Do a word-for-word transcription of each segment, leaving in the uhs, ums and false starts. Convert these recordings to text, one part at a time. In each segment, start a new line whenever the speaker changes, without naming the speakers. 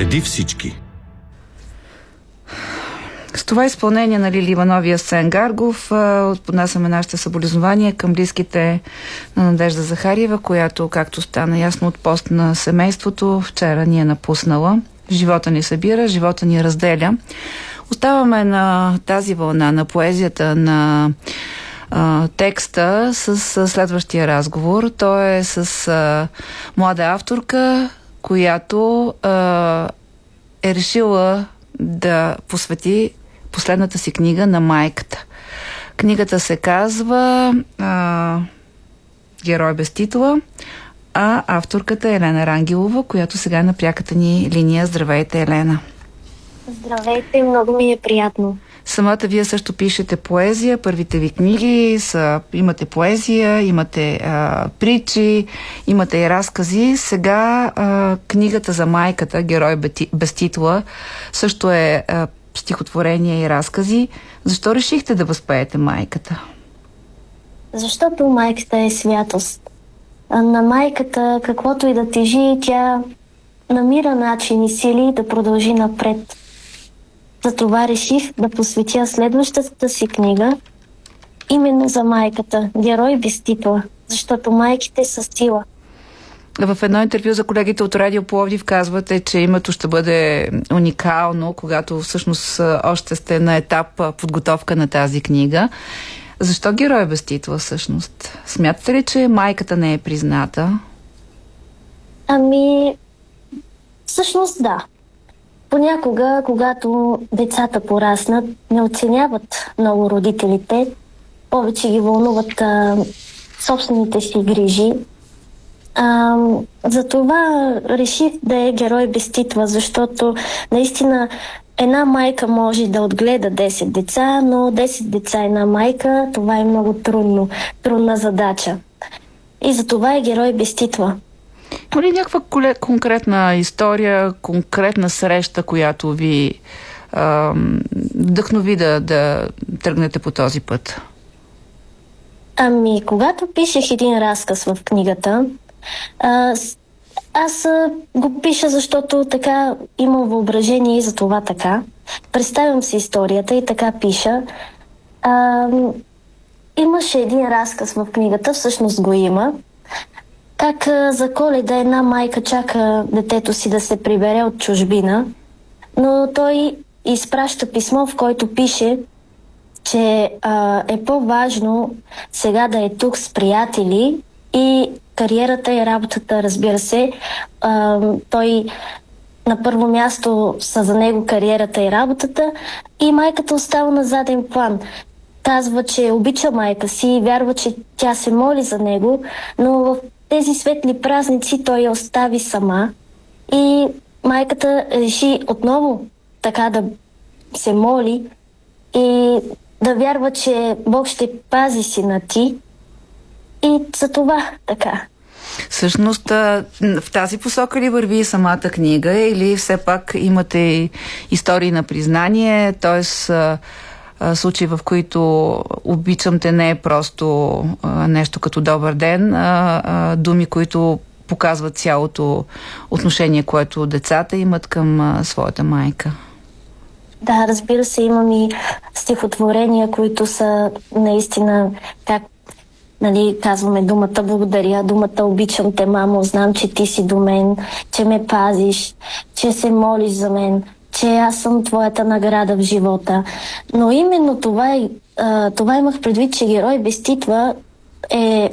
Преди всички.
С това изпълнение на Лили Иванов и Асен Гаргов поднасяме нашите съболезнования към близките на Надежда Захариева, която, както стана ясно от пост на семейството, вчера ни е напуснала. Живота ни събира, живота ни разделя. Оставаме на тази вълна, на поезията, на а, текста с, с следващия разговор. Той е с а, млада авторка, която а, е решила да посвети последната си книга на майката. Книгата се казва а, Герой без титла, а авторката е Елена Рангелова, която сега е на пряката ни линия. Здравейте, Елена!
Здравейте, много ми е приятно.
Самата вие също пишете поезия. Първите ви книги са, имате поезия, имате а, притчи, имате и разкази. Сега а, книгата за майката, Герой без титла, също е а, стихотворение и разкази. Защо решихте да възпеете майката?
Защото майката е святост. А на майката, каквото и да тежи, тя намира начин и сили да продължи напред. Затова реших да посветя следващата си книга именно за майката, Герой без титла, защото майките са сила.
В едно интервю за колегите от Радио Пловдив казвате, че името ще бъде уникално, когато всъщност още сте на етап подготовка на тази книга. Защо Герой без титла всъщност? Смятате ли, че майката не е призната?
Ами, всъщност да. Понякога, когато децата пораснат, не оценяват много родителите, повече ги вълнуват а, собствените си грижи. А, затова реших да е Герой без титла, защото наистина една майка може да отгледа десет деца, но десет деца една майка, това е много трудно, трудна задача. И затова е Герой без титла.
Има ли някаква конкретна история, конкретна среща, която ви а, вдъхнови да, да тръгнете по този път?
Ами, когато пишех един разказ в книгата, а, аз а, го пиша, защото така имам въображение и за това така. Представям си историята и така пиша. А, имаше един разказ в книгата, всъщност го има, как а, за Коледа една майка чака детето си да се прибере от чужбина, но той изпраща писмо, в който пише, че а, е по-важно сега да е тук с приятели и кариерата и работата, разбира се. А, той на първо място са за него кариерата и работата и майката остава на заден план. Казва, че обича майка си и вярва, че тя се моли за него, но в тези светли празници той я остави сама и майката реши отново така да се моли и да вярва, че Бог ще пази сина ти. И за това така.
Всъщност, в тази посока ли върви самата книга или все пак имате истории на признание, т.е. случаи, в които обичам те не е просто нещо като добър ден, а думи, които показват цялото отношение, което децата имат към своята майка?
Да, разбира се, имам и стихотворения, които са наистина, как нали, казваме думата благодаря, думата обичам те, мамо, знам, че ти си до мен, че ме пазиш, че се молиш за мен, че аз съм твоята награда в живота. Но именно това, е, а, това имах предвид, че Герой без титла е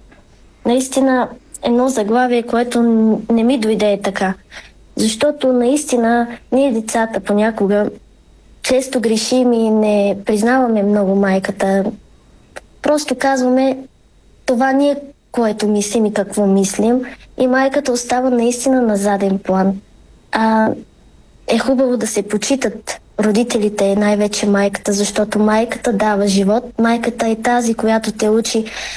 наистина едно заглавие, което не ми дойде така. Защото наистина ние децата понякога често грешим и не признаваме много майката. Просто казваме това ние, което мислим и какво мислим, и майката остава наистина на заден план. А е хубаво да се почитат родителите, най-вече майката, защото майката дава живот. Майката е тази, която те учи